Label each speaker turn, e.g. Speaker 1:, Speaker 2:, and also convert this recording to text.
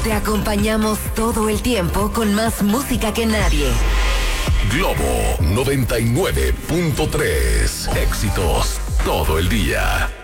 Speaker 1: Te acompañamos todo el tiempo con más música que nadie.
Speaker 2: Globo 99.3. Éxitos todo el día.